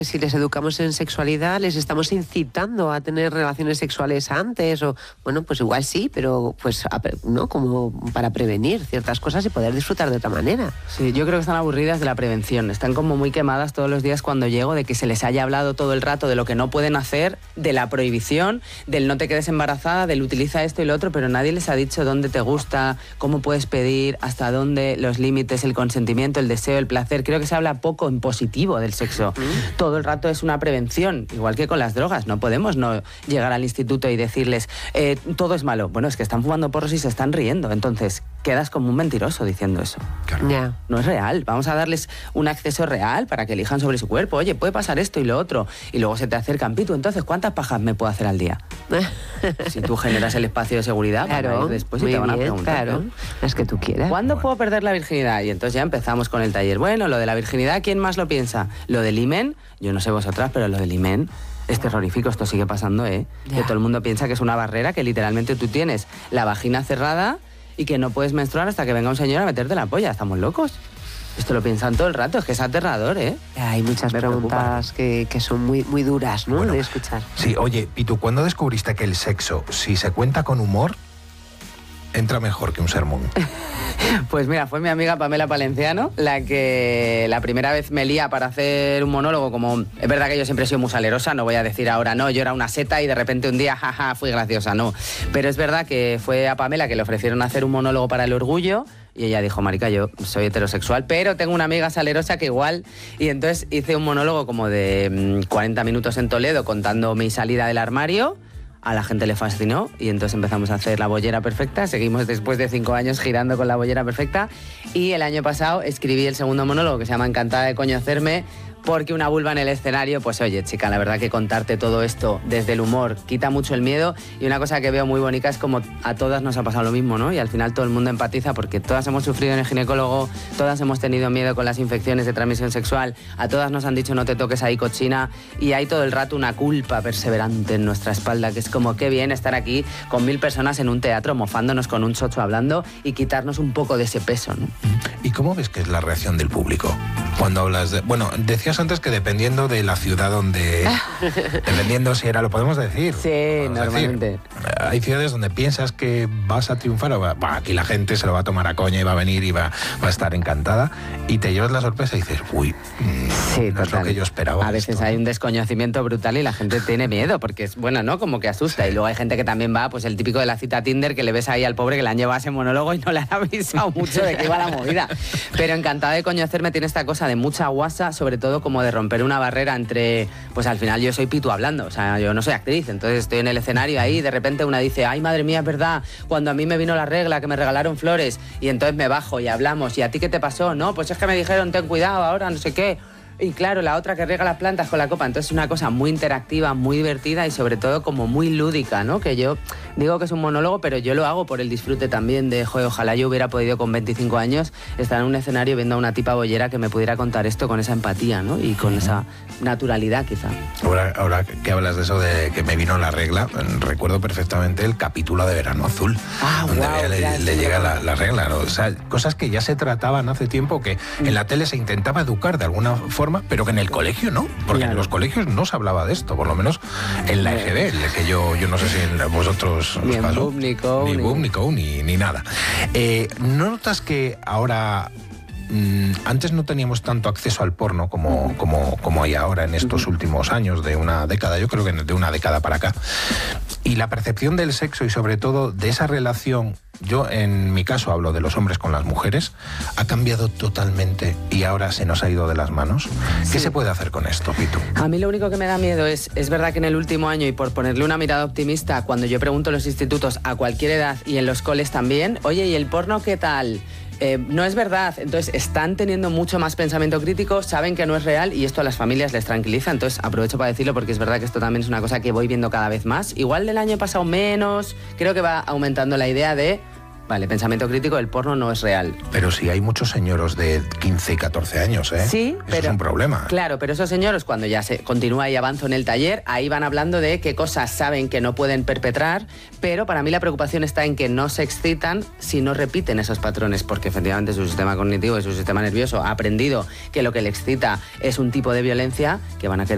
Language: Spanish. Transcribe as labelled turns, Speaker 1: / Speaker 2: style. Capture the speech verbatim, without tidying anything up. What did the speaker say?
Speaker 1: Si les educamos en sexualidad, les estamos incitando a tener relaciones sexuales antes, o bueno, pues igual sí, pero pues no, como para prevenir ciertas cosas y poder disfrutar de otra manera.
Speaker 2: Sí, yo creo que están aburridas de la prevención, están como muy quemadas todos los días cuando llego de que se les haya hablado todo el rato de lo que no pueden hacer, de la prohibición, del no te quedes embarazada, del utiliza esto y lo otro, pero nadie les ha dicho dónde te gusta, cómo puedes pedir, hasta dónde, los límites, el consentimiento, el deseo, el placer. Creo que se habla poco en positivo del sexo. Mm. Todo Todo el rato es una prevención, igual que con las drogas. No podemos no llegar al instituto y decirles eh, todo es malo. Bueno, es que están fumando porros y se están riendo. Entonces quedas como un mentiroso diciendo eso.
Speaker 1: Claro. Yeah. No
Speaker 2: es real. Vamos a darles un acceso real para que elijan sobre su cuerpo. Oye, puede pasar esto y lo otro. Y luego se te acercan, Pitu, entonces ¿cuántas pajas me puedo hacer al día? Si tú generas el espacio de seguridad,
Speaker 1: claro,
Speaker 2: después y te van a
Speaker 1: bien,
Speaker 2: preguntar.
Speaker 1: Claro,
Speaker 2: ¿no?
Speaker 1: Las que tú quieras.
Speaker 2: ¿Cuándo bueno. puedo perder la virginidad? Y entonces ya empezamos con el taller. Bueno, lo de la virginidad, ¿quién más lo piensa? Lo del himen, yo no sé vosotras, pero lo del himen es terrorífico, esto sigue pasando, ¿eh? Ya. Que todo el mundo piensa que es una barrera, que literalmente tú tienes la vagina cerrada y que no puedes menstruar hasta que venga un señor a meterte la polla. ¿Estamos locos? Esto lo piensan todo el rato, es que es aterrador, ¿eh?
Speaker 1: Hay muchas Me preguntas que, que son muy, muy duras, ¿no? Bueno, de escuchar.
Speaker 3: Sí, oye, ¿y tú cuándo descubriste que el sexo, si se cuenta con humor, entra mejor que un sermón?
Speaker 2: Pues mira, fue mi amiga Pamela Palenciano la que la primera vez me lía para hacer un monólogo. Como es verdad que yo siempre he sido muy salerosa, no voy a decir ahora no, yo era una seta y de repente un día jaja fui graciosa, no. Pero es verdad que fue a Pamela que le ofrecieron hacer un monólogo para El Orgullo y ella dijo, marica, yo soy heterosexual, pero tengo una amiga salerosa que igual. Y entonces hice un monólogo como de cuarenta minutos en Toledo contando mi salida del armario. A la gente le fascinó y entonces empezamos a hacer La Bollera Perfecta. Seguimos después de cinco años girando con La Bollera Perfecta. Y el año pasado escribí el segundo monólogo que se llama Encantada de conocerme, porque una vulva en el escenario, pues oye, chica, la verdad que contarte todo esto desde el humor quita mucho el miedo. Y una cosa que veo muy bonita es como a todas nos ha pasado lo mismo, ¿no? Y al final todo el mundo empatiza porque todas hemos sufrido en el ginecólogo, todas hemos tenido miedo con las infecciones de transmisión sexual, a todas nos han dicho no te toques ahí, cochina, y hay todo el rato una culpa perseverante en nuestra espalda, que es como qué bien estar aquí con mil personas en un teatro mofándonos con un chocho hablando y quitarnos un poco de ese peso, ¿no?
Speaker 3: ¿Y cómo ves que es la reacción del público cuando hablas de...? Bueno, decías antes que dependiendo de la ciudad donde... dependiendo si era... ¿Lo podemos decir?
Speaker 2: Sí, normalmente.
Speaker 3: Decir, hay ciudades donde piensas que vas a triunfar o va, bah, aquí la gente se lo va a tomar a coña y va a venir y va, va a estar encantada y te llevas la sorpresa y dices, uy, mmm,
Speaker 2: sí,
Speaker 3: no es lo que yo esperaba.
Speaker 2: A veces
Speaker 3: esto.
Speaker 2: hay un desconocimiento brutal y la gente tiene miedo porque es, bueno, ¿no? Como que asusta. Sí. Y luego hay gente que también va, pues el típico de la cita Tinder que le ves ahí al pobre que le han llevado a ese monólogo y no le han avisado mucho de que iba la movida. Pero Encantada de conocerme tiene esta cosa de mucha guasa, sobre todo como de romper una barrera entre, pues al final yo soy Pitu hablando, o sea, yo no soy actriz, entonces estoy en el escenario ahí y de repente una dice, ay madre mía, es verdad, cuando a mí me vino la regla, que me regalaron flores, y entonces me bajo y hablamos, ¿y a ti qué te pasó? No, pues es que me dijeron, ten cuidado ahora, no sé qué. Y claro, la otra que riega las plantas con la copa. Entonces es una cosa muy interactiva, muy divertida y sobre todo como muy lúdica, ¿no? Que yo digo que es un monólogo, pero yo lo hago por el disfrute también de, joder, ojalá yo hubiera podido con veinticinco años estar en un escenario viendo a una tipa bollera que me pudiera contar esto con esa empatía, ¿no? Y con esa naturalidad, quizá.
Speaker 3: Ahora, ahora que hablas de eso de que me vino la regla, recuerdo perfectamente el capítulo de Verano Azul,
Speaker 2: ah,
Speaker 3: donde
Speaker 2: wow,
Speaker 3: le,
Speaker 2: ya,
Speaker 3: le
Speaker 2: sí,
Speaker 3: llega
Speaker 2: no.
Speaker 3: la, la regla, ¿no? O sea, cosas que ya se trataban hace tiempo, que mm. en la tele se intentaba educar de alguna forma, pero que en el colegio no, porque claro. en los colegios no se hablaba de esto, por lo menos en la E G B, que yo, yo no sé si en vosotros
Speaker 2: ni
Speaker 3: os
Speaker 2: en
Speaker 3: pasó.
Speaker 2: Boom, ni Co,
Speaker 3: ni
Speaker 2: ni...
Speaker 3: Boom, ni Co, ni, ni nada. Eh, ¿No notas que ahora... antes no teníamos tanto acceso al porno como, como, como hay ahora en estos últimos años, de una década, yo creo que de una década para acá? Y la percepción del sexo y sobre todo de esa relación, yo en mi caso hablo de los hombres con las mujeres, ha cambiado totalmente y ahora se nos ha ido de las manos. ¿Qué sí. se puede hacer con esto, Pitu?
Speaker 2: A mí lo único que me da miedo es, es verdad que en el último año, y por ponerle una mirada optimista, cuando yo pregunto en los institutos a cualquier edad y en los coles también, oye, ¿y el porno qué tal? Eh, no es verdad, entonces están teniendo mucho más pensamiento crítico, saben que no es real y esto a las familias les tranquiliza, entonces aprovecho para decirlo porque es verdad que esto también es una cosa que voy viendo cada vez más, igual del año pasado menos, creo que va aumentando la idea de, vale, pensamiento crítico, el porno no es real.
Speaker 3: Pero sí hay muchos señoros de quince y catorce años, ¿eh?
Speaker 2: Sí,
Speaker 3: Eso
Speaker 2: pero...
Speaker 3: es un problema.
Speaker 2: Claro, pero esos señores cuando ya se continúa y avanzo en el taller, ahí van hablando de qué cosas saben que no pueden perpetrar, pero para mí la preocupación está en que no se excitan si no repiten esos patrones, porque efectivamente su sistema cognitivo y su sistema nervioso ha aprendido que lo que le excita es un tipo de violencia que van a querer